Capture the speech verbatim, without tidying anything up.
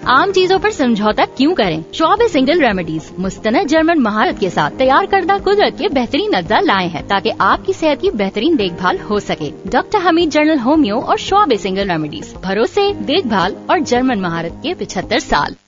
आम चीजों पर समझौता क्यों करें? श्वाब सिंगल रेमेडीज मुस्तनद जर्मन महारत के साथ तैयार करदा कुदरत के बेहतरीन अज्जा लाए हैं ताकि आपकी सेहत की बेहतरीन देखभाल हो सके। डॉक्टर हमीद जनरल होमियो और श्वाब सिंगल रेमेडीज, भरोसे, देखभाल और जर्मन महारत के पिछहत्तर साल।